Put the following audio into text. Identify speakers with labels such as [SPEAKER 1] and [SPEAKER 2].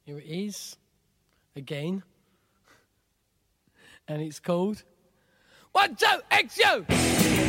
[SPEAKER 1] Here it is, again. And it's called 1, 2, XU!